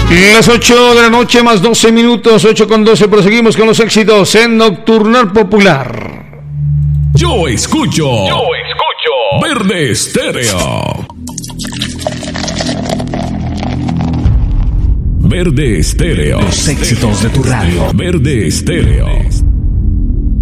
Las 8 de la noche más 12 minutos, 8:12, proseguimos con los éxitos en Nocturnal Popular. Yo escucho Verde Estéreo. Verde Estéreo. Los éxitos de tu radio. Verde Estéreo.